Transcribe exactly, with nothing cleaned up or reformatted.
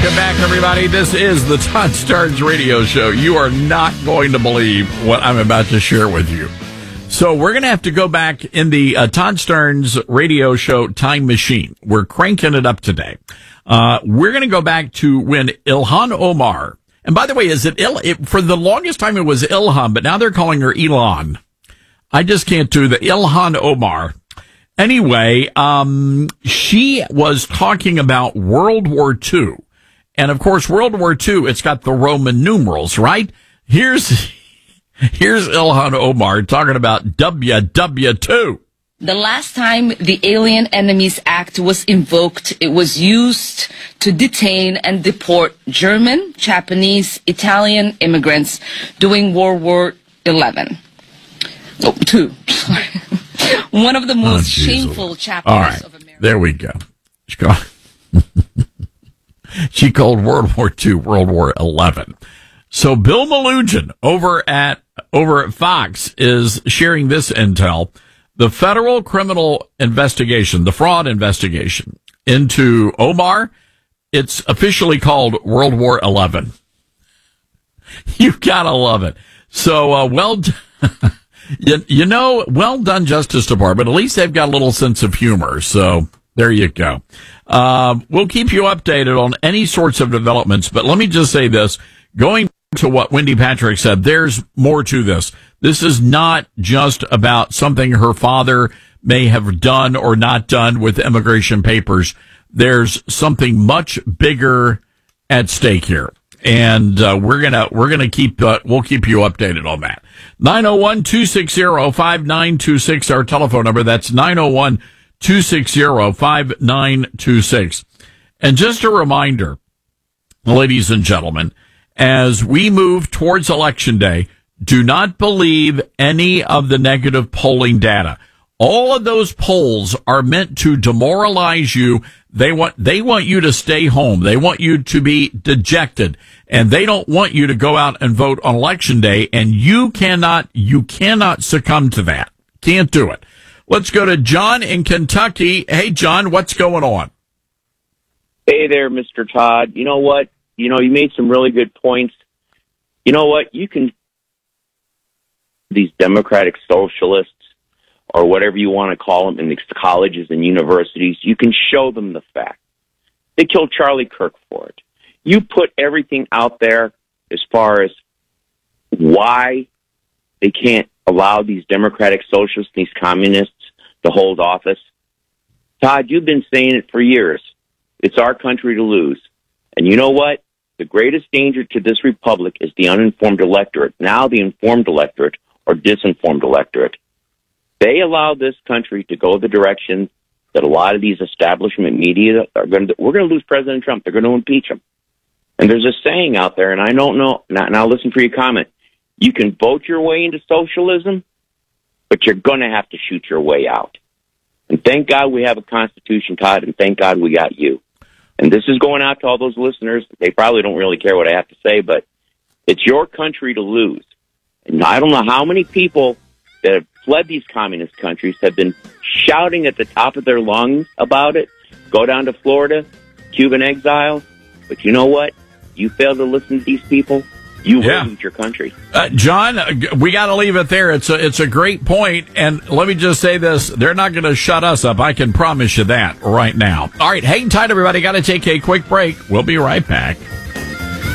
Welcome back, everybody. This is the Todd Starnes Radio Show. You are not going to believe what I'm about to share with you. So we're going to have to go back in the uh, Todd Starnes Radio Show time machine. We're cranking it up today. Uh, we're going to go back to when Ilhan Omar, and by the way, is it, Il, it for the longest time it was Ilhan, but now they're calling her Elon. I just can't do the Ilhan Omar. Anyway, um, she was talking about World War Two. And of course, World War Two, it's got the Roman numerals, right? Here's, here's Ilhan Omar talking about W W two. The last time the Alien Enemies Act was invoked, it was used to detain and deport German, Japanese, Italian immigrants during World War Eleven. Oh, two. Sorry. One of the most oh, shameful chapters All right. of America. There we go. She called, she called World War Two World War Eleven. So Bill Melugin over at over at Fox is sharing this intel. The federal criminal investigation, the fraud investigation into Omar, it's officially called World War Eleven. You've got to love it. So, uh, well, you, you know, well done, Justice Department. At least they've got a little sense of humor. So there you go. Um, we'll keep you updated on any sorts of developments. But let me just say this, going to what Wendy Patrick said, there's more to this. This is not just about something her father may have done or not done with immigration papers. There's something much bigger at stake here. And, uh, we're gonna, we're gonna keep, uh, we'll keep you updated on that. nine oh one, two six zero, five nine two six, our telephone number. That's nine oh one, two six zero, five nine two six. And just a reminder, ladies and gentlemen, as we move towards Election Day, do not believe any of the negative polling data. All of those polls are meant to demoralize you. They want, they want you to stay home. They want you to be dejected, and they don't want you to go out and vote on Election Day. And you cannot, you cannot succumb to that. Can't do it. Let's go to John in Kentucky. Hey, John, what's going on? Hey there, Mister Todd. You know what? You know, you made some really good points. You know what? You can, these democratic socialists, or whatever you want to call them, in the colleges and universities, you can show them the fact. They killed Charlie Kirk for it. You put everything out there as far as why they can't allow these democratic socialists, these communists, to hold office. Todd, you've been saying it for years. It's our country to lose. And you know what? The greatest danger to this republic is the uninformed electorate. Now the informed electorate or disinformed electorate. They allow this country to go the direction that a lot of these establishment media are going to, we're going to lose President Trump. They're going to impeach him. And there's a saying out there, and I don't know, now, now listen for your comment. You can vote your way into socialism, but you're going to have to shoot your way out. And thank God we have a Constitution, Todd, and thank God we got you. And this is going out to all those listeners. They probably don't really care what I have to say, but it's your country to lose. And I don't know how many people that have fled these communist countries have been shouting at the top of their lungs about it. Go down to Florida, Cuban exile. But you know what? You fail to listen to these people, you yeah. will lose your country. Uh, John, we got to leave it there. It's a, it's a great point. And let me just say this. They're not going to shut us up. I can promise you that right now. All right. Hang tight, everybody. Got to take a quick break. We'll be right back.